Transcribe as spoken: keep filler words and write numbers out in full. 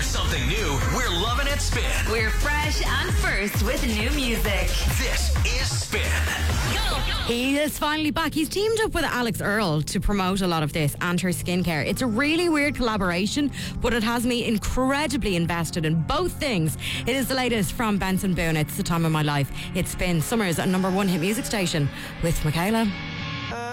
Something new. We're loving it, Spin. We're fresh and first with new music. This is Spin. Go. He is finally back. He's teamed up with Alex Earl to promote a lot of this and her skincare. It's a really weird collaboration, but it has me incredibly invested in both things. It is the latest from Benson Boone. It's The Time of My Life. It's Spin, Summer's number one hit music station with Michaela.